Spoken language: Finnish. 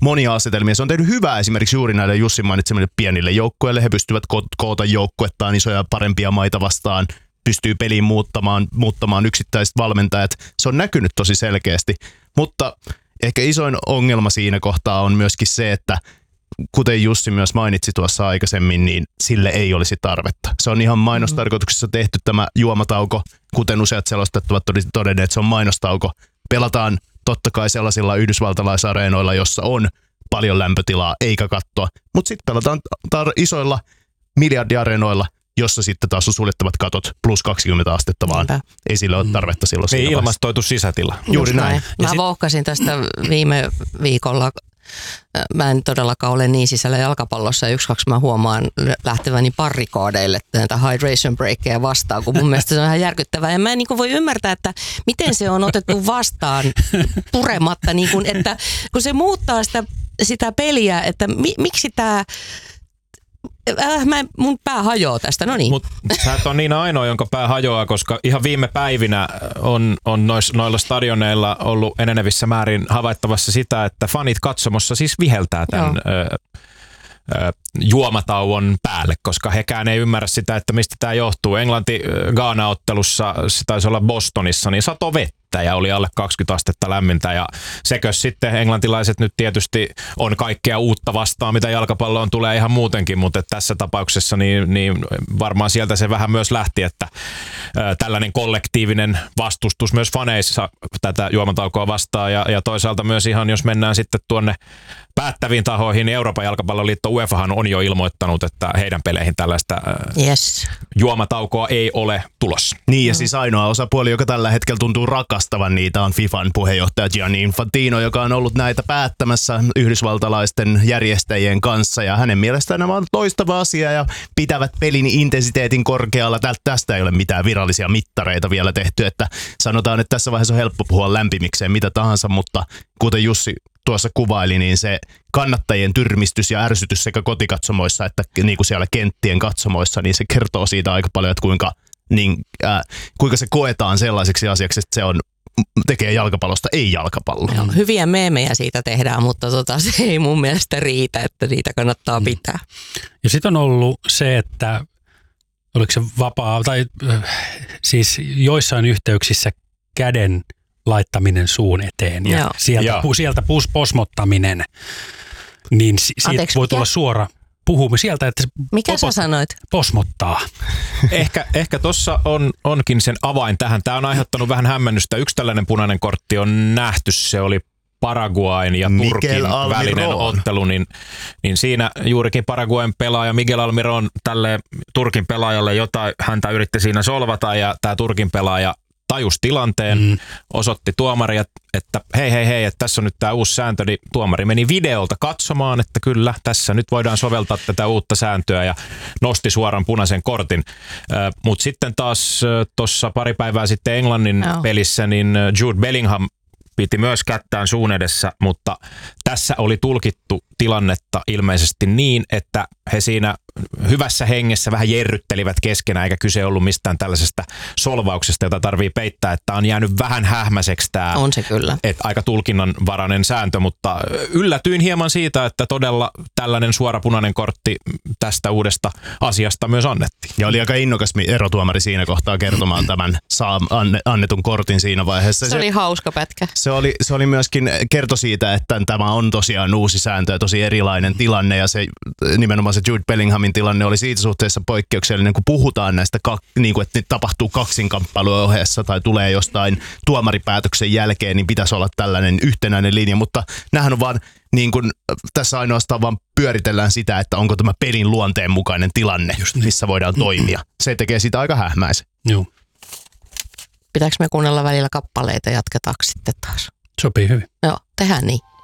monia asetelmia. Se on tehnyt hyvää esimerkiksi juuri näille Jussin mainitsemille pienille joukkueille. He pystyvät koota joukkuettaan isoja parempia maita vastaan, pystyy peliin muuttamaan yksittäiset valmentajat. Se on näkynyt tosi selkeästi, mutta ehkä isoin ongelma siinä kohtaa on myöskin se, että kuten Jussi myös mainitsi tuossa aikaisemmin, niin sille ei olisi tarvetta. Se on ihan mainostarkoituksessa tehty tämä juomatauko, kuten useat selostajat ovat todenneet, että se on mainostauko. Pelataan totta kai sellaisilla yhdysvaltalaisareenoilla, jossa on paljon lämpötilaa eikä kattoa, mutta sitten pelataan isoilla miljardiareenoilla, jossa sitten taas on suljettavat katot plus 20 astetta vaan. Ei sille ole tarvetta silloin. Ei ilmastoitu sisätila. Juuri näin. Mä vouhkasin tästä viime viikolla. Mä en todellakaan ole niin sisällä jalkapallossa ja 1-2 mä huomaan lähteväni parrikoodeille näitä hydration breakeja vastaan, kun mun mielestä se on ihan järkyttävää. Ja mä en voi ymmärtää, että miten se on otettu vastaan purematta, että kun se muuttaa sitä peliä, että miksi tämä... mun pää hajoaa tästä, no niin. Mutta sä et ole niin ainoa, jonka pää hajoaa, koska ihan viime päivinä on noilla stadioneilla ollut enenevissä määrin havaittavassa sitä, että fanit katsomossa siis viheltää tämän juomatauon päälle, koska hekään ei ymmärrä sitä, että mistä tämä johtuu. Englanti-Ghana-ottelussa, se taisi olla Bostonissa, niin sato vettä ja oli alle 20 astetta lämmintä ja sekös sitten englantilaiset nyt tietysti on kaikkea uutta vastaan, mitä jalkapalloon tulee ihan muutenkin, mutta tässä tapauksessa niin varmaan sieltä se vähän myös lähti, että tällainen kollektiivinen vastustus myös faneissa tätä juomataukoa vastaan ja toisaalta myös ihan jos mennään sitten tuonne päättäviin tahoihin, niin Euroopan jalkapalloliitto UEFAhan on jo ilmoittanut, että heidän peleihin tällaista juomataukoa ei ole tulossa. Niin ja siis ainoa osapuoli, joka tällä hetkellä tuntuu rakastavan niitä on FIFAn puheenjohtaja Gianni Infantino, joka on ollut näitä päättämässä yhdysvaltalaisten järjestäjien kanssa ja hänen mielestään nämä on loistava asia ja pitävät pelin intensiteetin korkealla. Tästä ei ole mitään virallisia mittareita vielä tehty, että sanotaan, että tässä vaiheessa on helppo puhua lämpimikseen mitä tahansa, mutta kuten Jussi tuossa kuvaili, niin se kannattajien tyrmistys ja ärsytys sekä kotikatsomoissa että niin kuin siellä kenttien katsomoissa, niin se kertoo siitä aika paljon, että kuinka se koetaan sellaiseksi asiaksi, että se tekee jalkapallosta ei jalkapallo. Joo, hyviä meemejä siitä tehdään, mutta se ei mun mielestä riitä, että niitä kannattaa pitää. Ja sitten on ollut se, että oliko se vapaa, tai siis joissain yhteyksissä käden laittaminen suun eteen ja sieltä posmottaminen, niin siitä voi tulla suora puhumme sieltä, että mikä sä sanoit? Posmottaa. Ehkä tuossa onkin sen avain tähän. Tämä on aiheuttanut vähän hämmennystä. Yksi tällainen punainen kortti on nähty, se oli Paraguayn ja Turkin välinen ottelu, niin siinä juurikin Paraguayn pelaaja Miguel Almiron tälle Turkin pelaajalle jotain häntä yritti siinä solvata ja tämä Turkin pelaaja tajus tilanteen, osoitti tuomari, että hei, että tässä on nyt tämä uusi sääntö, niin tuomari meni videolta katsomaan, että kyllä, tässä nyt voidaan soveltaa tätä uutta sääntöä ja nosti suoran punaisen kortin. Mutta sitten taas tuossa pari päivää sitten Englannin pelissä, niin Jude Bellingham piti myös kättään suun edessä, mutta tässä oli tulkittu tilannetta ilmeisesti niin, että he siinä hyvässä hengessä vähän jerryttelivät keskenään, eikä kyse ollut mistään tällaisesta solvauksesta, jota tarvii peittää, että on jäänyt vähän hähmäiseksi tämä. On se kyllä. Että aika tulkinnanvarainen sääntö, mutta yllätyin hieman siitä, että todella tällainen suora punainen kortti tästä uudesta asiasta myös annettiin. Ja oli aika innokas erotuomari siinä kohtaa kertomaan tämän annetun kortin siinä vaiheessa. Se oli hauska pätkä. Se oli myöskin kerto siitä, että tämä on tosiaan uusi sääntö ja tosi erilainen tilanne ja se nimenomaan se Jude Bellinghamin tilanne oli siitä suhteessa poikkeuksellinen, kun puhutaan näistä, niin kuin, että tapahtuu kaksinkamppailun ohessa tai tulee jostain tuomaripäätöksen jälkeen, niin pitäisi olla tällainen yhtenäinen linja, mutta nämähän on vaan niin kuin, tässä ainoastaan vaan pyöritellään sitä, että onko tämä pelin luonteen mukainen tilanne, missä voidaan toimia. Se tekee sitä aika hähmäisen. Joo. Pitääkö me kuunnella välillä kappaleita, jatketaanko sitten taas? Sopii hyvin. Joo, tehdään niin.